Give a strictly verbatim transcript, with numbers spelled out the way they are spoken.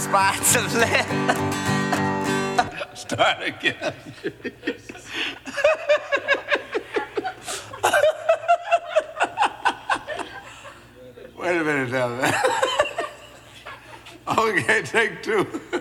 spots of lit. Start again. Wait a minute now, man. Okay, take two.